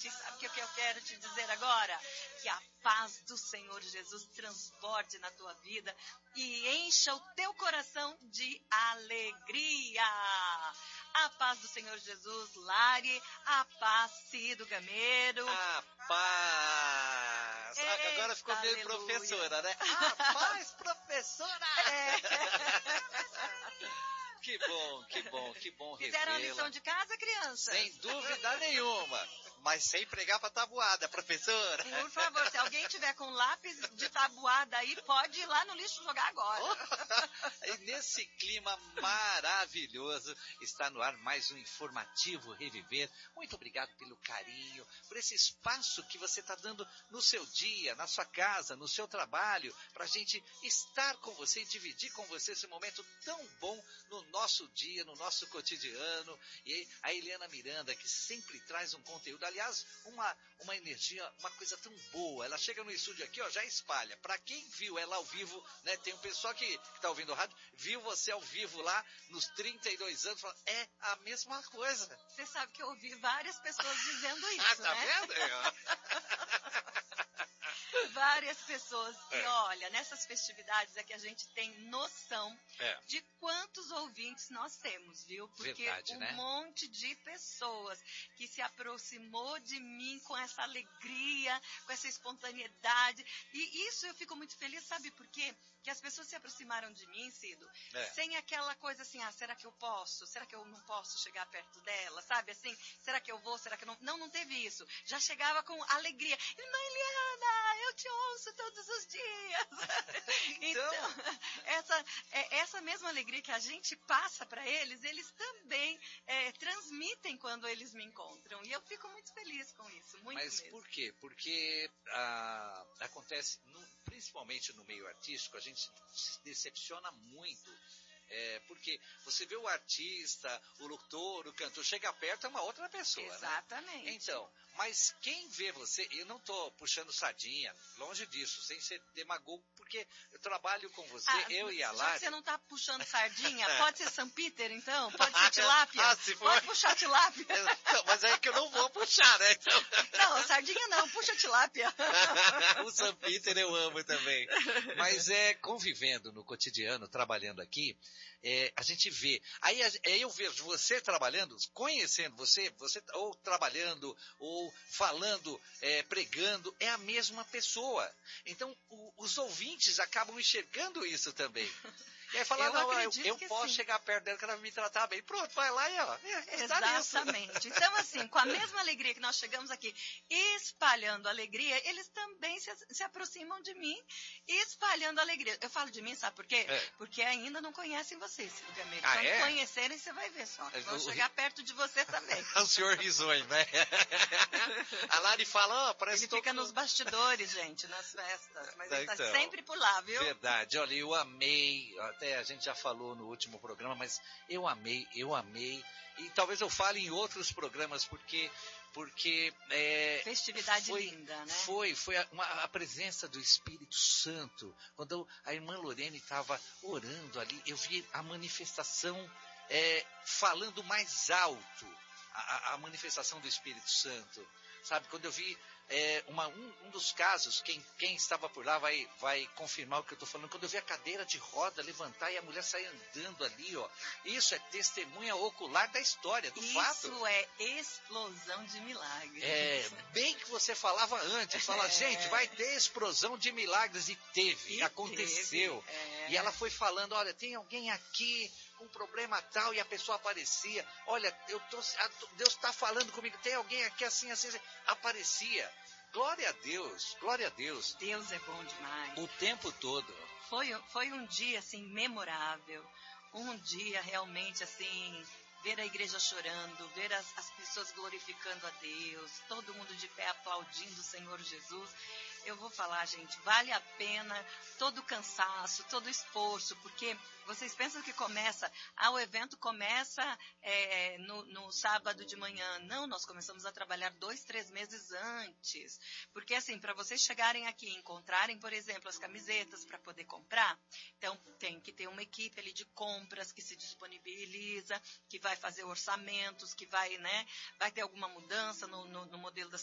ouvinte. Sabe o que eu quero te dizer agora? Que a paz do Senhor Jesus transborde na tua vida e encha o teu coração de alegria. A paz do Senhor Jesus, Lari, a paz, Cido Gameiro. A paz! Eita, agora ficou meio aleluia. professora, né? A paz, professora! Que bom Fizeram revê-la. a lição de casa, crianças? Sem dúvida nenhuma. Mas sem pregar pra tabuada, professora. Por favor, se alguém tiver com lápis de tabuada aí, pode ir lá no lixo jogar agora. E nesse clima maravilhoso, está no ar mais um Informativo Reviver. Muito obrigado pelo carinho, por esse espaço que você está dando no seu dia, na sua casa, no seu trabalho, para a gente estar com você e dividir com você esse momento tão bom no nosso dia, no nosso cotidiano. E a Eliana Miranda, que sempre traz um conteúdo, aliás, uma energia, uma coisa tão boa. Ela chega no estúdio aqui, ó, já espalha. Para quem viu ela ao vivo, né, tem um pessoal que está ouvindo o rádio, viu você ao vivo lá nos 32 anos, fala, é a mesma coisa. Você sabe que eu ouvi várias pessoas dizendo isso, tá né? vendo? Várias pessoas. E olha, nessas festividades é que a gente tem noção de quantos ouvintes nós temos, viu? Porque verdade, né? Monte de pessoas que se aproximou de mim com essa alegria, com essa espontaneidade. E isso eu fico muito feliz, sabe por quê? Que as pessoas se aproximaram de mim, Cido, sem aquela coisa assim, será que eu posso? Será que eu não posso chegar perto dela? Sabe assim, será que eu vou? Será que eu não? Não teve isso. Já chegava com alegria. Irmã Eliana, eu te ouço todos os dias. Então, essa mesma alegria que a gente passa para eles, eles também transmitem quando eles me encontram. E eu fico muito feliz com isso, muito Mas mesmo. por quê? Porque acontece, principalmente no meio artístico, a gente se decepciona muito. Porque você vê o artista, o locutor, o cantor, chega perto, é uma outra pessoa. Exatamente. Né? Então, mas quem vê você, eu não estou puxando sardinha, longe disso, sem ser demagogo, porque eu trabalho com você, eu e a Lari. Já que você não está puxando sardinha, pode ser São Peter, então? Pode ser tilápia? Se for... Pode puxar tilápia? Não, mas é que eu não vou puxar, né? Então... Não, sardinha não, puxa tilápia. O São Peter eu amo também. Mas convivendo no cotidiano, trabalhando aqui, a gente vê. Aí eu vejo você trabalhando, conhecendo você ou trabalhando, ou falando, pregando, é a mesma pessoa. Então, os ouvintes acabam enxergando isso também. E aí fala, eu posso chegar perto dela que ela vai me tratar bem. Pronto, vai lá e ó. Exatamente. Então, assim, com a mesma alegria que nós chegamos aqui, espalhando alegria, eles também se aproximam de mim, espalhando alegria. Eu falo de mim, sabe por quê? Porque ainda não conhecem você, Cido Gameiro. Quando conhecerem, você vai ver só. Vão chegar perto de você também. O senhor risonho, né? A Lari fala, parece Ele fica nos bastidores, gente, nas festas. Mas ele está sempre por lá, viu? Verdade. Olha, eu amei, até a gente já falou no último programa, mas eu amei. E talvez eu fale em outros programas, porque festividade linda, né? Foi a presença do Espírito Santo. Quando a irmã Lorene estava orando ali, eu vi a manifestação falando mais alto, a manifestação do Espírito Santo. Sabe, quando eu vi um dos casos, quem estava por lá vai confirmar o que eu estou falando, quando eu vi a cadeira de roda levantar e a mulher sair andando ali, ó, isso é testemunha ocular da história, do fato. Isso é explosão de milagres. Bem que você falava antes, gente, vai ter explosão de milagres, e teve, aconteceu. E ela foi falando, olha, tem alguém aqui com um problema tal, e a pessoa aparecia, olha, Deus está falando comigo, tem alguém aqui assim, aparecia. Glória a Deus, glória a Deus. Deus é bom demais. O tempo todo. Foi um dia, assim, memorável, um dia realmente, assim, ver a igreja chorando, ver as pessoas glorificando a Deus, todo mundo de pé aplaudindo o Senhor Jesus. Eu vou falar, gente, vale a pena todo o cansaço, todo o esforço, porque vocês pensam que o evento começa no sábado de manhã. Não, nós começamos a trabalhar 2, 3 meses antes. Porque, assim, para vocês chegarem aqui e encontrarem, por exemplo, as camisetas para poder comprar, então tem que ter uma equipe ali de compras que se disponibiliza, que vai fazer orçamentos, que vai ter alguma mudança no modelo das